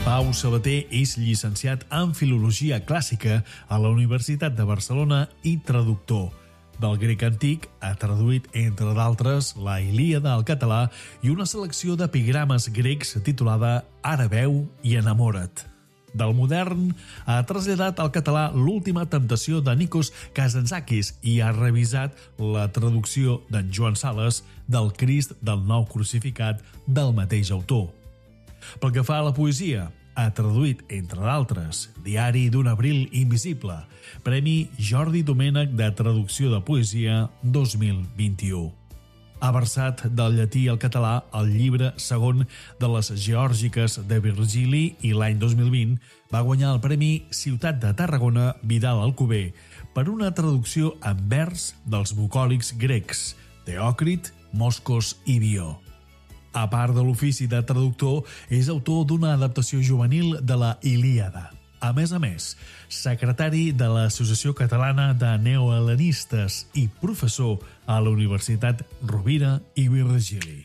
Pau Sabater és llicenciat en Filologia Clàssica a la Universitat de Barcelona i traductor. Del grec antic ha traduït, entre d'altres, la Ilíada al català i una selecció d'epigrames grecs titulada Ara veu i enamora't. Del modern ha traslladat al català L'última temptació de Nikos Kazantzakis i ha revisat la traducció d'en Joan Sales del Crist del nou crucificat del mateix autor. Pel que fa a la poesia, ha traduït, entre d'altres, Diari d'un abril invisible, Premi Jordi Domènech de Traducció de Poesia 2021. Ha versat del llatí al català el llibre segon de les Geòrgiques de Virgili i l'any 2020 va guanyar el Premi Ciutat de Tarragona Vidal Alcover per una traducció en vers dels bucòlics grecs, Teòcrit, Moscos i Bió. A part de l'ofici de traductor, és autor d'una adaptació juvenil de la Ilíada. A més, secretari de l'Associació Catalana de Neohel·lenistes i professor a la Universitat Rovira i Virgili.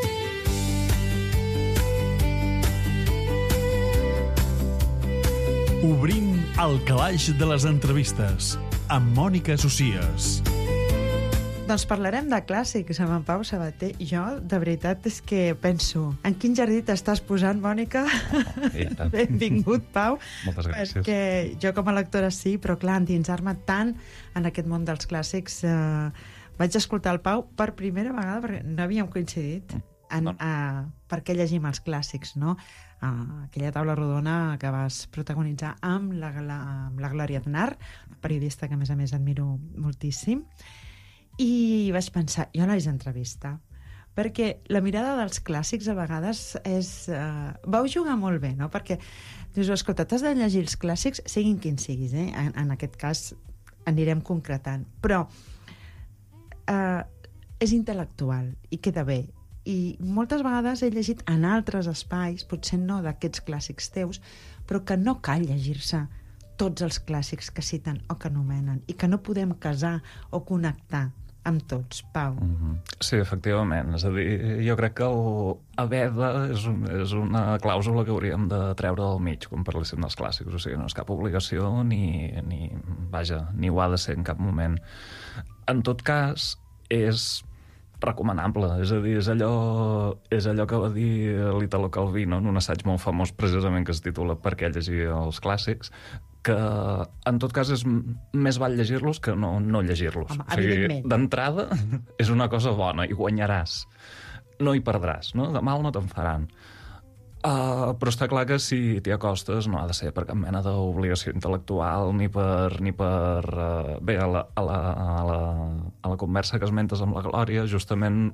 Obrim el calaix de les entrevistes amb Mònica Socias. Doncs parlarem de clàssics amb en Pau Sabater. Jo, de veritat, és que penso, en quin jardí t'estàs posant, Mònica? Benvingut, Pau. Moltes gràcies. Perquè jo com a lectora sí, però clar, endinsar-me tant en aquest món dels clàssics, vaig escoltar el Pau per primera vegada, perquè no havíem coincidit per què llegim els clàssics, no? Aquella taula rodona que vas protagonitzar amb la Glòria Aznar, periodista que a més admiro moltíssim. I vaig pensar, jo l'haig d'entrevistar, perquè la mirada dels clàssics a vegades és... vau jugar molt bé, no? Perquè dius, escolta, t'has de llegir els clàssics, siguin quins siguis, en aquest cas anirem concretant, però és intel·lectual i queda bé. I moltes vegades he llegit en altres espais, potser no d'aquests clàssics teus, però que no cal llegir-se tots els clàssics que citen o que anomenen i que no podem casar o connectar amb tots, Pau. Sí, efectivament. És a dir, jo crec que el haver-de és una clàusula que hauríem de treure del mig quan parléssim dels clàssics. O sigui, no és cap obligació ni ho ha de ser en cap moment. En tot cas, és recomanable. És a dir, és allò que va dir l'Italo Calvino en un assaig molt famós precisament que es titula Per què llegir els clàssics, que en tot cas és més val llegir-los que no llegir-los. Home, o sigui, d'entrada és una cosa bona i guanyaràs. No hi perdràs, no? De mal no te'n faran. Però està clar que si t'hi acostes no ha de ser per cap mena d'obligació intel·lectual ni per bé, a la conversa que esmentes amb la Glòria justament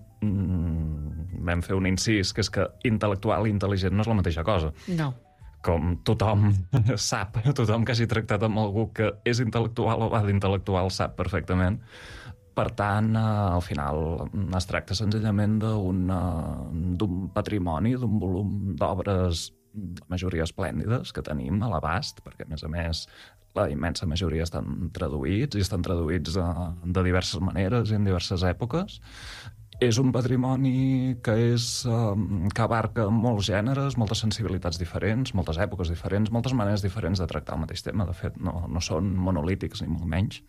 vam fer un incís, que és que intel·lectual i intel·ligent no és la mateixa cosa. No. Com tothom sap, tothom que hagi tractat amb algú que és intel·lectual o va d'intel·lectual sap perfectament. Per tant, al final es tracta senzillament d'un patrimoni, d'un volum d'obres, la majoria esplèndides, que tenim a l'abast, perquè a més la immensa majoria estan traduïts, i estan traduïts de diverses maneres i en diverses èpoques. És un patrimoni que abarca molts gèneres, moltes sensibilitats diferents, moltes èpoques diferents, moltes maneres diferents de tractar el mateix tema. De fet, no són monolítics, ni molt menys.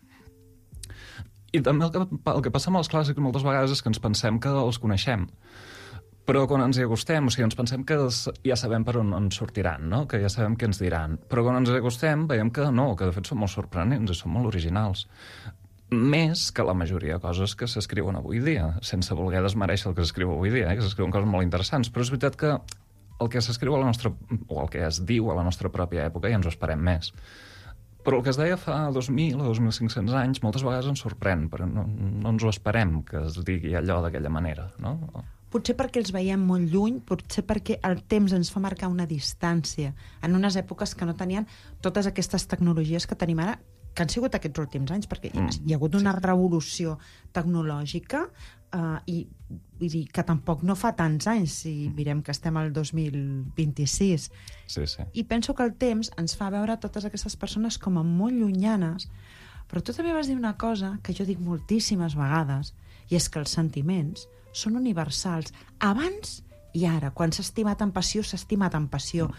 I també el que passa amb els clàssics moltes vegades és que ens pensem que els coneixem. Però quan ens hi acostem, o sigui, ens pensem que ja sabem per on ens sortiran, no? Que ja sabem què ens diran. Però quan ens hi acostem veiem que no, que de fet són molt sorprenents i són molt originals. Més que la majoria de coses que s'escriuen avui dia, sense voler desmereixer el que s'escriu avui dia, que s'escriuen coses molt interessants, però és veritat que el que s'escriu o el que es diu a la nostra pròpia època ja ens ho esperem més. Però el que es deia fa 2.000 o 2.500 anys moltes vegades ens sorprèn, però no ens ho esperem que es digui allò d'aquella manera, no? Potser perquè els veiem molt lluny, potser perquè el temps ens fa marcar una distància en unes èpoques que no tenien totes aquestes tecnologies que tenim ara, que han sigut aquests últims anys, perquè hi ha hagut una revolució tecnològica i vull dir que tampoc no fa tants anys, si mirem que estem al 2026. Sí. I penso que el temps ens fa veure totes aquestes persones com a molt llunyanes, però tu també vas dir una cosa que jo dic moltíssimes vegades, i és que els sentiments són universals abans i ara. Quan s'ha estimat amb passió, s'ha estimat amb passió.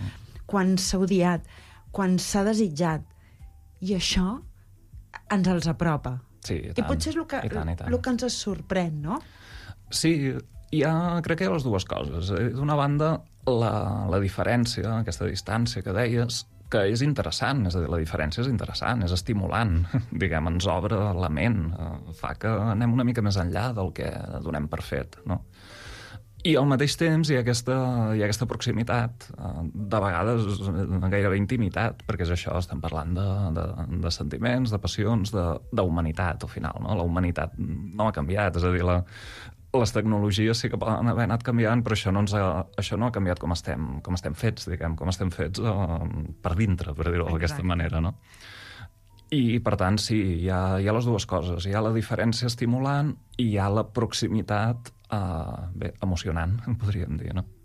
quan s'ha odiat, quan s'ha desitjat. I això ens els apropa. Sí, i tant. I potser és el que ens sorprèn, no? Sí, crec que hi ha les dues coses. D'una banda, la diferència, aquesta distància que deies, que és interessant, és a dir, la diferència és interessant, és estimulant, diguem, ens obre la ment, fa que anem una mica més enllà del que donem per fet, no? I al mateix temps hi ha aquesta proximitat, de vegades gairebé intimitat, perquè és això, estem parlant de sentiments, de passions, d'humanitat, al final, no? La humanitat no ha canviat, és a dir, les tecnologies sí que poden haver anat canviant, però això no ha canviat com estem fets, diguem, com estem fets per dintre, per dir-ho d'aquesta manera, no? I, per tant, sí, hi ha les dues coses. Hi ha la diferència estimulant i hi ha la proximitat emocionant, podríem dir, no?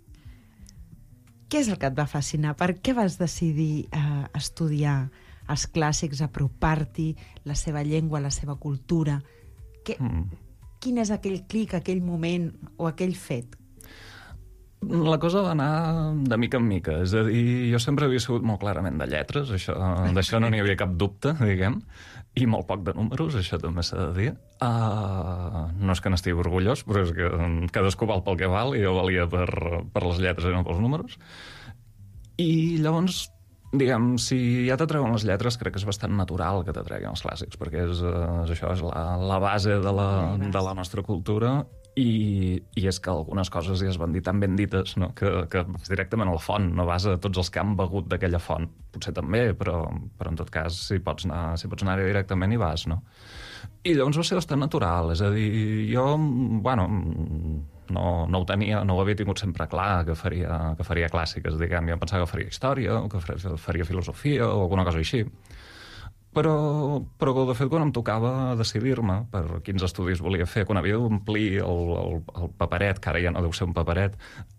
Què és el que et va fascinar? Per què vas decidir estudiar els clàssics, apropar-t'hi, la seva llengua, la seva cultura? Quin és aquell clic, aquell moment o aquell fet? La cosa va anar de mica en mica. És a dir, jo sempre havia sigut molt clarament de lletres, d'això no n'hi havia cap dubte, diguem, i molt poc de números, això també s'ha de dir. No és que n'estigui orgullós, però és que cadascú val pel que val, i jo valia per les lletres i no pels números. I llavors, diguem, si ja t'atreuen les lletres, crec que és bastant natural que t'atreguin els clàssics, perquè és això, és la base de la nostra cultura, i és que algunes coses ja es van dir tan ben dites, no? que vas directament a la font, no vas a tots els que han begut d'aquella font. Potser també, però en tot cas, si pots anar-hi directament, hi vas, no? I llavors va ser bastant natural, és a dir, jo, bueno, no ho tenia, no ho havia tingut sempre clar que faria clàssiques, diguem. Jo pensava que faria història, o que faria filosofia, o alguna cosa així. Però de fet, quan em tocava decidir-me per quins estudis volia fer, quan havia d'omplir el paperet, que ara ja no deu ser un paperet,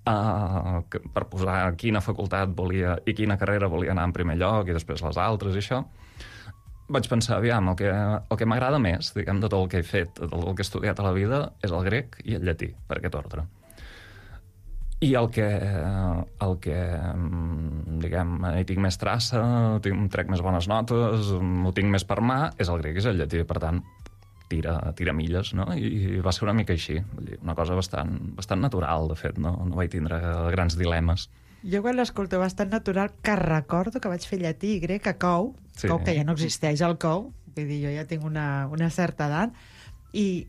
per posar quina facultat volia i quina carrera volia anar en primer lloc i després les altres i això, vaig pensar, aviam, el que m'agrada més, diguem, de tot el que he fet, de tot el que he estudiat a la vida, és el grec i el llatí, per aquest ordre. I el que diguem, hi tinc més traça, trec més bones notes, ho tinc més per mà, és el grec i és el llatí. Per tant, tira milles, no? I va ser una mica així. Vull dir, una cosa bastant natural, de fet, no vaig tindre grans dilemes. Jo quan l'escolto bastant natural, que recordo que vaig fer llatí i grec a COU, sí. COU que ja no existeix al COU, vull dir, jo ja tinc una certa edat, i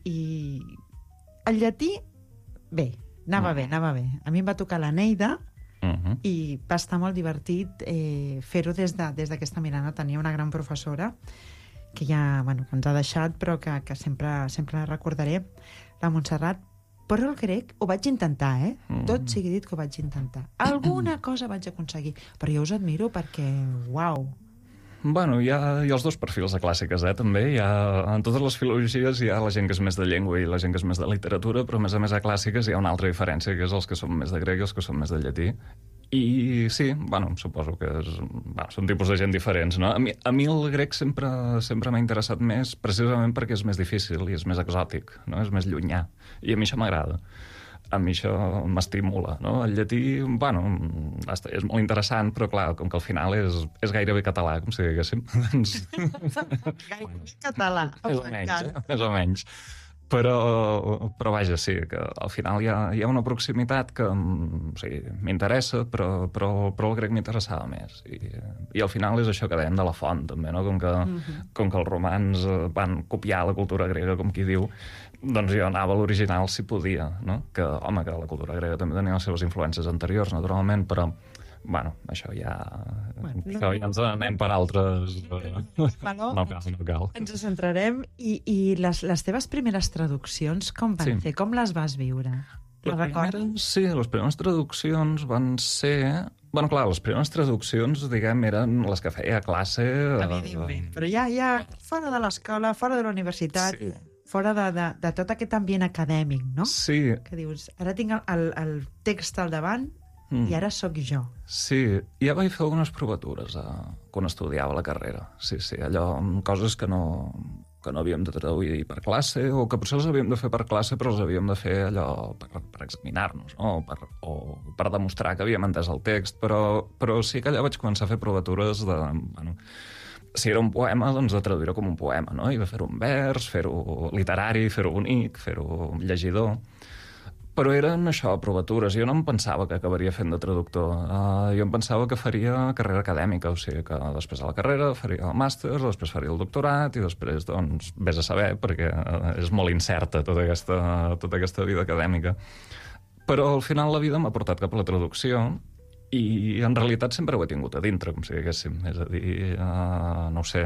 el llatí, bé, anava bé. A mi em va tocar la Neida i va estar molt divertit fer-ho des d'aquesta mirada. Tenia una gran professora que ja, bueno, que ens ha deixat, però que sempre la recordaré, la Montserrat. Però el grec ho vaig intentar, Tot sigui dit que ho vaig intentar. Alguna cosa vaig aconseguir, però jo us admiro perquè, uau! Bueno, hi ha els dos perfils de clàssiques, també. En totes les filologies hi ha la gent que és més de llengua i la gent que és més de literatura, però a més a clàssiques hi ha una altra diferència, que és els que són més de grec i els que són més de llatí. I sí, bueno, suposo que són tipus de gent diferents, no? A mi el grec sempre m'ha interessat més, precisament perquè és més difícil i és més exòtic, no? És més llunyà. I a mi això m'agrada. A mi això m'estimula, no? El llatí, bueno, és molt interessant, però clar, com que al final és gairebé català, com si diguéssim. Gairebé català. Més o menys. Però vaja, sí, que al final hi ha una proximitat que m'interessa, però el grec m'interessava més. I al final és això que dèiem de la font, també, no? Com que els romans van copiar la cultura grega, com qui diu, doncs jo anava a l'original si podia, no? Que la cultura grega també tenia les seves influències anteriors, naturalment, però bueno, això ja ens anem per altres... No cal. Ens centrarem. I les teves primeres traduccions, com van ser? Com les vas viure? Sí, les primeres traduccions van ser... Bueno, clar, les primeres traduccions, diguem, eren les que feia a classe... Però ja fora de l'escola, fora de la universitat... Sí. Fora de tot aquest ambient acadèmic, no? Sí. Que dius, ara tinc el text al davant i ara sóc jo. Sí, ja vaig fer algunes provatures quan estudiava la carrera. Sí, allò, coses que no que no havíem de traduir per classe, o que potser els havíem de fer per classe, però els havíem de fer allò per examinar-nos, no? o per demostrar que havíem entès el text, però sí que allà vaig començar a fer provatures de... Bueno, si era un poema, doncs de traduir-ho com un poema, no? I de fer-ho en vers, fer-ho literari, fer-ho bonic, fer-ho llegidor. Però eren això, provatures. Jo no em pensava que acabaria fent de traductor. Jo em pensava que faria carrera acadèmica, o sigui que després de la carrera faria el màster, després faria el doctorat i després, doncs, vés a saber, perquè és molt incerta tota aquesta vida acadèmica. Però al final la vida m'ha portat cap a la traducció i en realitat sempre ho he tingut a dintre, com si diguéssim. És a dir, no ho sé,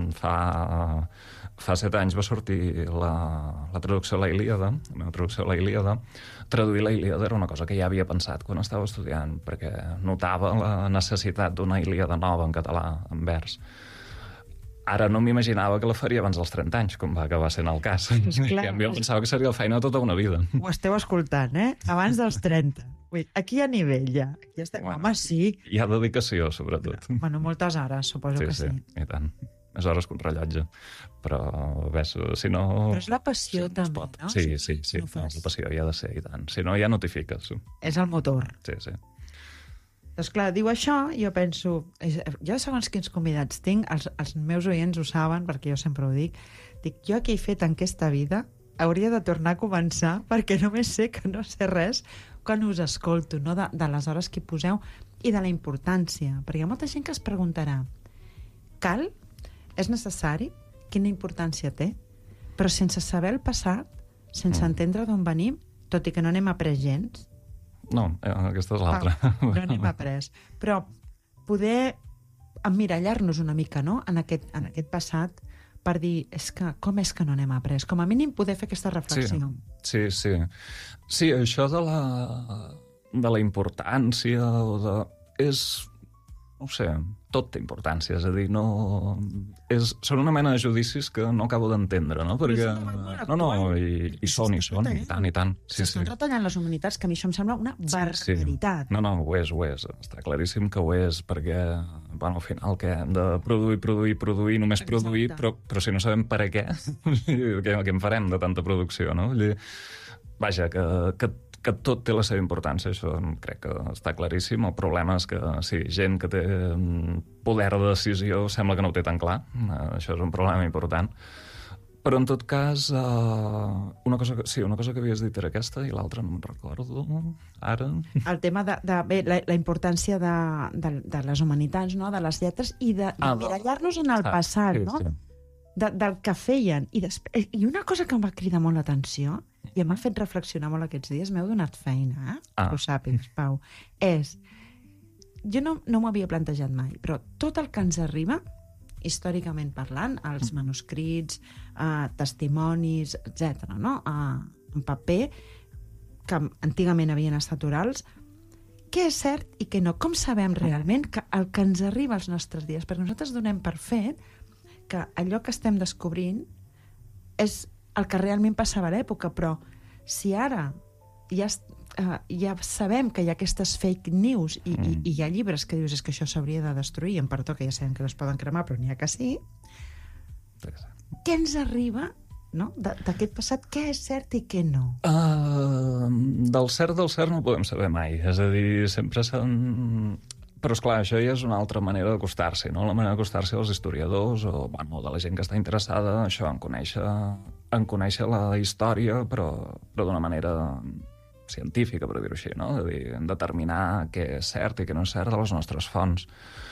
fa 7 anys va sortir la traducció de la Ilíada, la meva traducció de la Ilíada. Traduir la Ilíada era una cosa que ja havia pensat quan estava estudiant, perquè notava la necessitat d'una Ilíada nova en català, en vers. Ara no m'imaginava que la faria abans dels 30 anys, com va acabar sent el cas. Clar, jo pensava que seria la feina de tota una vida. Ho esteu escoltant, Abans dels 30. Aquí a nivell ja. Aquí estem... Home, sí. Hi ha dedicació, sobretot. Bueno, moltes hores, suposo que sí. Sí, i tant. Més hores que un rellotge. Però, ves, si no... Però és la passió, també, no? Sí, no, la passió hi ha de ser, i tant. Si no, ja no t'hi fiques. És el motor. Sí. Doncs clar, diu això, i jo penso... Jo segons quins convidats tinc, els meus oients ho saben, perquè jo sempre ho dic, jo què he fet en aquesta vida hauria de tornar a començar, perquè només sé que no sé res quan us escolto, no? De les hores que hi poseu i de la importància. Perquè hi ha molta gent que es preguntarà, cal? És necessari? Quina importància té? Però sense saber el passat, sense entendre d'on venim, tot i que no n'hem après gens. No, aquesta és l'altra. No n'hem après. Però poder emmirallar-nos una mica, no?, en aquest passat, per dir, com és que no n'hem après? Com a mínim poder fer aquesta reflexió. Sí. Sí, això de la importància no ho sé, tot té importància, és a dir, són una mena de judicis que no acabo d'entendre, no? Perquè... No, i són, i tant. S'estan retallant les humanitats, que a mi això em sembla una barbaritat. No, ho és. Està claríssim que ho és, perquè, al final, que hem de produir, només produir, però si no sabem per a què, què en farem de tanta producció, no? Vaja, que tot té la seva importància, això crec que està claríssim. El problema és que, sí, gent que té poder de decisió sembla que no ho té tan clar. Això és un problema important. Però, en tot cas, una cosa que havies dit era aquesta i l'altra no me'n recordo ara. El tema de la importància de les humanitats, no?, de les lletres i de mirallar-nos en el passat, no? Del que feien. I una cosa que em va cridar molt l'atenció i m'ha fet reflexionar molt aquests dies, m'heu donat feina, que ho sàpigues, Pau, jo no m'ho havia plantejat mai, però tot el que ens arriba, històricament parlant, els manuscrits, testimonis, etc., no?, en paper, que antigament havien estat orals, què és cert i què no? Com sabem realment que el que ens arriba als nostres dies? Perquè nosaltres donem per fet que allò que estem descobrint és el que realment passava a l'època, però si ara ja sabem que hi ha aquestes fake news i hi ha llibres que dius que això s'hauria de destruir, en perdó, que ja sabem que no es poden cremar, però n'hi ha que sí, què ens arriba, no?, d'aquest passat? Què és cert i què no? Del cert no ho podem saber mai. És a dir, sempre s'han... Però, esclar, això ja és una altra manera d'acostar-s'hi, no? La manera d'acostar-s'hi als historiadors o de la gent que està interessada això, en conèixer la història, però d'una manera científica, per dir-ho així, no? De dir, determinar què és cert i què no és cert de les nostres fonts.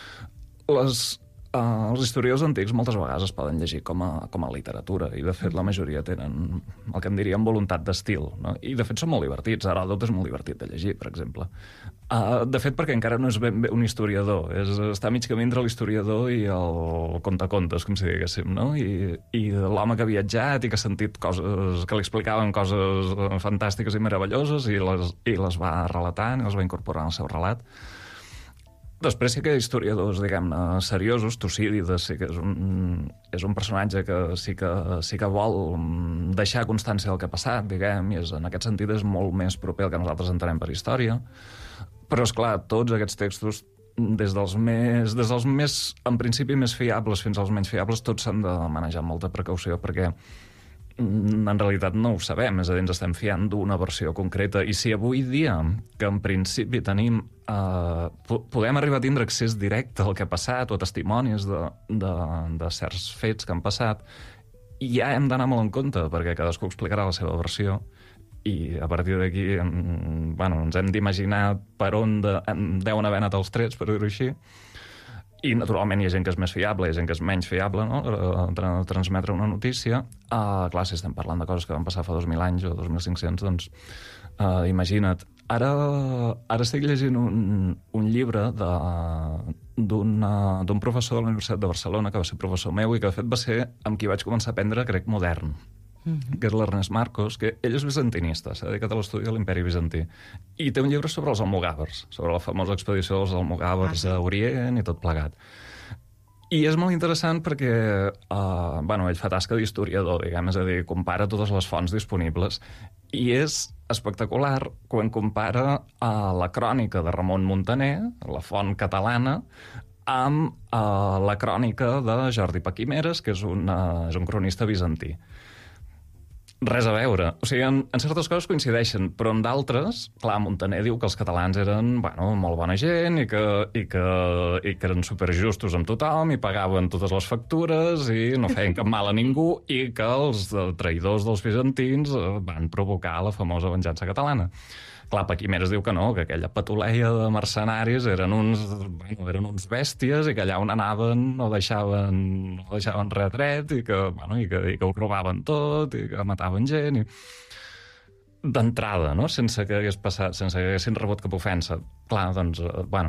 Els historiadors antics moltes vegades es poden llegir com a literatura i, de fet, la majoria tenen el que en diríem voluntat d'estil, no? I, de fet, són molt divertits. Heròdot és molt divertit de llegir, per exemple. De fet, perquè encara no és ben bé un historiador. Està mig camí entre l'historiador i el contacontes, com si diguéssim, no? I l'home que ha viatjat i que ha sentit coses que li explicaven coses fantàstiques i meravelloses i les va relatant i les va incorporar en el seu relat. Després sí que hi ha historiadors, diguem-ne, seriosos. Tucídides sí que és un personatge que sí que vol deixar constància del que ha passat, diguem, i en aquest sentit és molt més proper al que nosaltres entenem per història. Però, esclar, tots aquests textos des dels més, en principi, més fiables fins als menys fiables, tots s'han de manejar amb molta precaució, perquè en realitat no ho sabem, és a dir, ens estem fiant d'una versió concreta, i si avui dia, que en principi tenim, podem arribar a tindre accés directe al que ha passat, o testimonis de certs fets que han passat, ja hem d'anar molt en compte, perquè cadascú explicarà la seva versió, i a partir d'aquí ens hem d'imaginar per on deuen haver anat els trets, per dir-ho així. I, naturalment, hi ha gent que és més fiable, hi ha gent que és menys fiable, no?, transmetre una notícia. Clar, si estem parlant de coses que van passar fa 2.000 anys o 2.500, doncs imagina't. Ara estic llegint un llibre d'un professor de la Universitat de Barcelona, que va ser professor meu i que, de fet, va ser amb qui vaig començar a aprendre grec modern, que és l'Ernest Marcos, que ell és bizantinista, s'ha dedicat a l'estudi de l'imperi bizantí. I té un llibre sobre els almogàvers, sobre la famosa expedició dels almogàvers a Orient i tot plegat. I és molt interessant perquè ell fa tasca d'historiador, diguem, és a dir, compara totes les fonts disponibles, i és espectacular quan compara la crònica de Ramon Muntaner, la font catalana, amb la crònica de Jordi Paquimeres, que és un cronista bizantí. Res a veure. O sigui, en certes coses coincideixen, però en d'altres, clar, Muntaner diu que els catalans eren, molt bona gent i que eren superjustos amb tothom i pagaven totes les factures i no feien cap mal a ningú, i que els traïdors dels bizantins van provocar la famosa venjança catalana. Clar, Paquimeres diu que no, que aquella patuleia de mercenaris eren uns bèsties i que allà on anaven no deixaven res dret i que ho robaven tot i que mataven gent. D'entrada, no?, sense que haguessin rebut cap ofensa. Clar, doncs,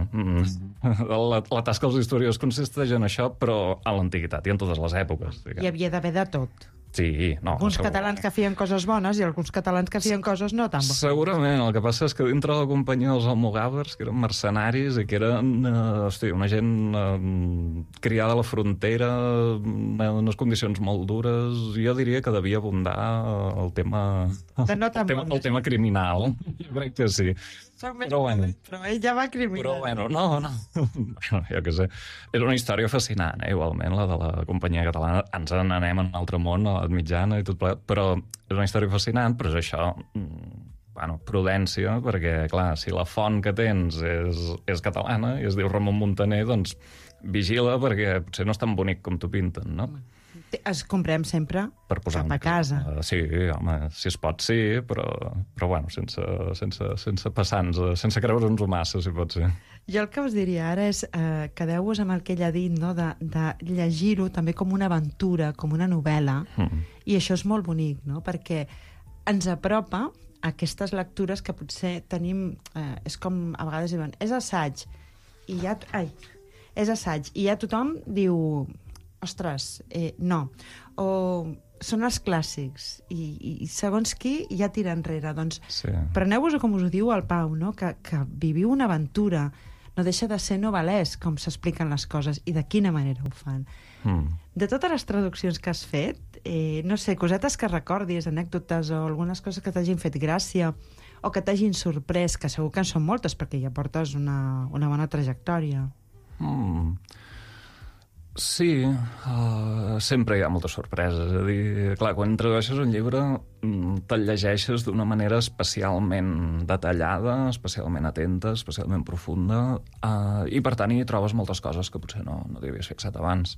la tasca dels historiadors consisteix en això, però a l'antiguitat i en totes les èpoques. Hi havia d'haver de tot. Sí, no. Alguns catalans que feien coses bones i alguns catalans que feien coses no tan bones. Segurament. El que passa és que dintre de la companyia dels almogàvers, que eren mercenaris i que eren una gent criada a la frontera en unes condicions molt dures, jo diria que devia abundar el tema criminal. Jo crec que sí. Però ell ja va criminal. Però no. Jo què sé. És una història fascinant, igualment, la de la companyia catalana. Ens n'anem en un altre món, a l'edat mitjana i tot plegat, però és una història fascinant, però és això, prudència, perquè, clar, si la font que tens és catalana i es diu Ramon Muntaner, doncs vigila, perquè potser no és tan bonic com t'ho pinten, no? Es comprem sempre cap a casa. Sí, home, si es pot, sí, però sense passar-nos, sense creure'ns-ho massa, si pot ser. Jo el que us diria ara és quedeu-vos amb el que ell ha dit, no?, de llegir-ho també com una aventura, com una novel·la, i això és molt bonic, no?, perquè ens apropa a aquestes lectures que potser tenim... és com, a vegades diuen, és assaig, i ja tothom diu... ostres, no. O són els clàssics i segons qui ja tira enrere. Doncs preneu-vos-ho com us ho diu el Pau, no? Que viviu una aventura. No deixa de ser novel·lès com s'expliquen les coses i de quina manera ho fan. De totes les traduccions que has fet, no sé, cosetes que recordis, anècdotes o algunes coses que t'hagin fet gràcia o que t'hagin sorprès, que segur que en són moltes perquè ja portes una bona trajectòria. Sí, sempre hi ha moltes sorpreses. És a dir, clar, quan tradueixes un llibre te'l llegeixes d'una manera especialment detallada, especialment atenta, especialment profunda, i per tant hi trobes moltes coses que potser no t'hi havies fixat abans.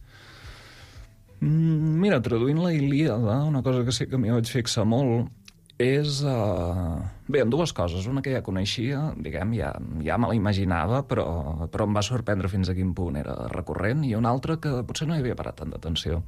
Mira, traduint la Ilíada, una cosa que sí que m'hi vaig fixar molt és... Bé, en dues coses. Una que ja coneixia, diguem, ja me la imaginava, però em va sorprendre fins a quin punt era recurrent, i una altra que potser no hi havia parat tant d'atenció.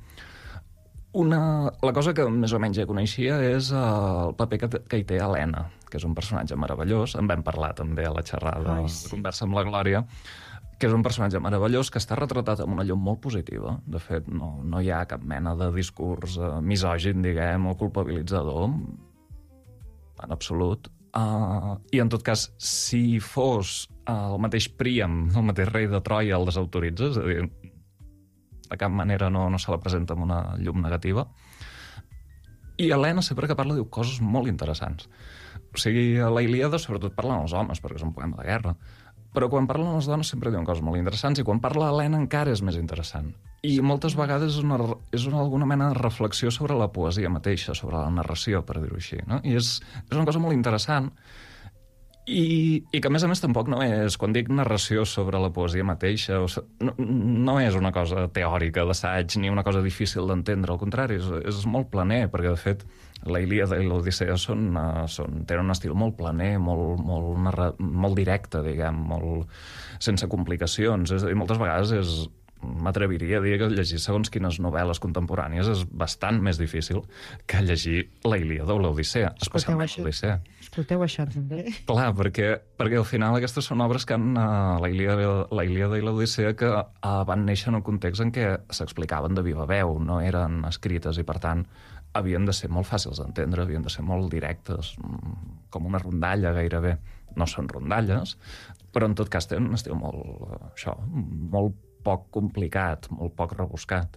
La cosa que més o menys ja coneixia és el paper que hi té Helena, que és un personatge meravellós. En vam parlar també a la xerrada, de conversa amb la Glòria, que és un personatge meravellós que està retratat amb una llum molt positiva. De fet, no hi ha cap mena de discurs misògin, diguem, o culpabilitzador, en absolut. I en tot cas, si fos el mateix Príam, el mateix rei de Troia, el desautoritza, és a dir, de cap manera no se la presenta amb una llum negativa. I Helena, sempre que parla, diu coses molt interessants. O sigui, la Ilíada sobretot parla dels homes, perquè és un poema de guerra, Però quan parlen les dones sempre diuen coses molt interessants, i quan parla Helena encara és més interessant. I moltes vegades és alguna mena de reflexió sobre la poesia mateixa, sobre la narració, per dir-ho així, no? I és una cosa molt interessant, i que, a més, tampoc no és, quan dic narració sobre la poesia mateixa, no és una cosa teòrica d'assaig ni una cosa difícil d'entendre, al contrari, és molt planer, perquè, de fet, la Ilíada i l'Odissea tenen un estil molt planer, molt directe, diguem, sense complicacions. És a dir, moltes vegades m'atreviria a dir que llegir segons quines novel·les contemporànies és bastant més difícil que llegir la Ilíada o l'Odissea, especialment l'Odissea. Escolteu això, també. Clar, perquè al final aquestes són obres que la Ilíada i l'Odissea que van néixer en un context en què s'explicaven de viva veu, no eren escrites, i per tant havien de ser molt fàcils d'entendre, havien de ser molt directes, com una rondalla gairebé. No són rondalles, però en tot cas tenen un estil molt poc complicat, molt poc rebuscat.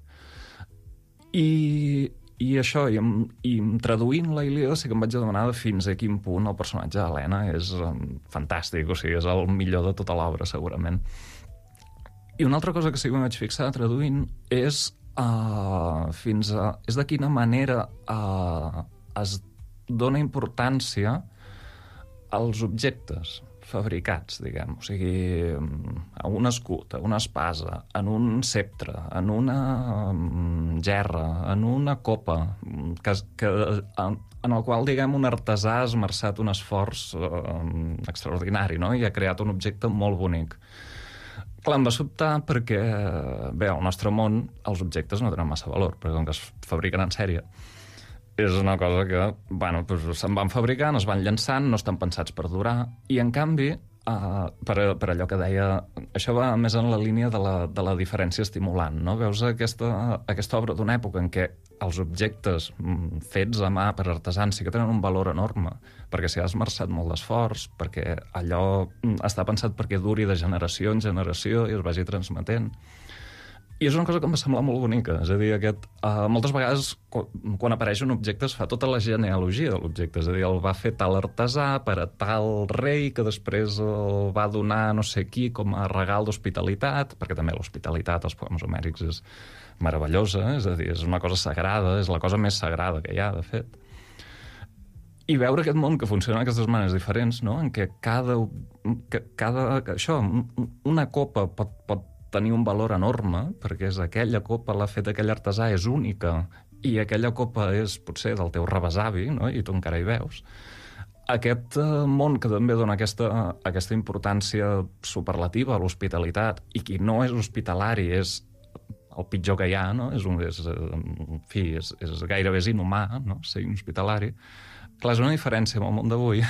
I això, i traduint la Ilíada sí que em vaig adonar de fins a quin punt el personatge d'Helena és fantàstic, o sigui, és el millor de tota l'obra, segurament. I una altra cosa que sí que em vaig fixar traduint és de quina manera es dona importància als objectes fabricats, diguem. O sigui, a un escut, a una espasa, en un ceptre, en una gerra, en una copa, en el qual, diguem, un artesà ha esmerçat un esforç extraordinari, no? I ha creat un objecte molt bonic. Clar, em va sobtar perquè, bé, al nostre món els objectes no tenen massa valor, perquè com que es fabriquen en sèrie, és una cosa que, bueno, doncs se'n van fabricant, es van llançant, no estan pensats per durar, i en canvi, per allò que deia, això va més en la línia de la diferència estimulant, no? Veus aquesta obra d'una època en què els objectes fets a mà per artesans sí que tenen un valor enorme, perquè s'hi ha esmerçat molt d'esforç, perquè allò està pensat perquè duri de generació en generació i es vagi transmetent. I és una cosa que em va semblar molt bonica. És a dir, moltes vegades, quan apareix un objecte, es fa tota la genealogia de l'objecte. És a dir, el va fer tal artesà per a tal rei, que després el va donar no sé qui com a regal d'hospitalitat, perquè també l'hospitalitat als poemes homèrics és meravellosa, és a dir, és una cosa sagrada, és la cosa més sagrada que hi ha, de fet. I veure aquest món que funciona d'aquestes maneres diferents, no? En què una copa pot tenir un valor enorme, perquè és aquella copa, l'ha fet aquell artesà, és única, i aquella copa és potser del teu rebesavi, no? I tu encara hi veus. Aquest món que també dona aquesta importància superlativa a l'hospitalitat, i qui no és hospitalari és el pitjor que hi ha, no? És gairebé inhumà, no? Ser hospitalari. Clar, és una diferència amb el món d'avui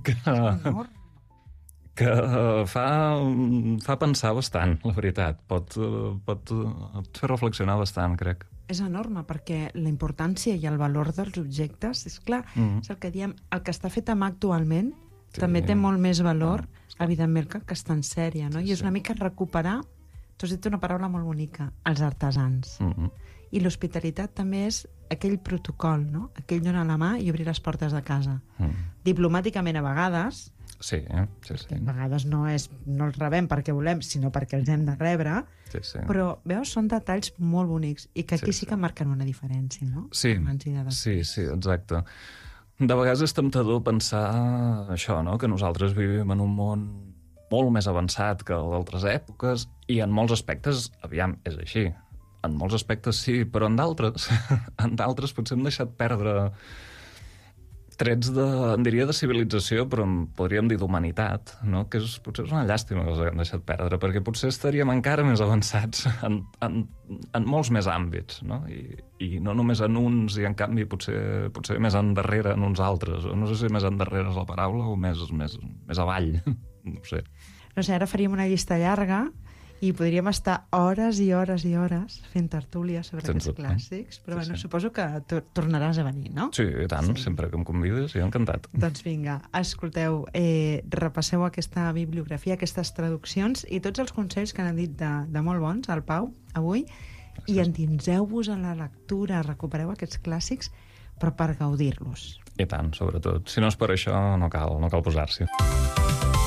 que fa pensar bastant, la veritat. Pot fer reflexionar bastant, crec. És enorme, perquè la importància i el valor dels objectes, és clar, és el que diem, el que està fet a mà actualment també té molt més valor, evidentment, que està en sèrie, no? I és una mica recuperar, tu has dit una paraula molt bonica, els artesans. I l'hospitalitat també és aquell protocol, no? Aquell donar la mà i obrir les portes de casa. Diplomàticament, a vegades, sí. A vegades no els rebem perquè volem, sinó perquè els hem de rebre, però, veus, són detalls molt bonics i que aquí sí que marquen una diferència, no? Sí, exacte. De vegades és temptador pensar això, no? Que nosaltres vivim en un món molt més avançat que d'altres èpoques i en molts aspectes, aviam, és així. En molts aspectes sí, però en d'altres potser hem deixat perdre trets en diria de civilització, però podríem dir d'humanitat, no? Que potser és una llàstima que els haguem deixat perdre, perquè potser estaríem encara més avançats en molts més àmbits, no? I no només en uns, i en canvi potser més endarrere en uns altres. No sé si més endarrere és la paraula o més avall, no sé. No sé, ara faríem una llista llarga i podríem estar hores i hores i hores fent tertúlia sobre aquests clàssics, però bueno, suposo que tornaràs a venir, no? Sí, i tant, sempre que em convides, jo encantat. Doncs vinga, escolteu, repasseu aquesta bibliografia, aquestes traduccions i tots els consells que han dit de molt bons al Pau avui, i endinseu-vos a la lectura, recupereu aquests clàssics, però per gaudir-los. I tant, sobretot. Si no és per això, no cal posar-s'hi.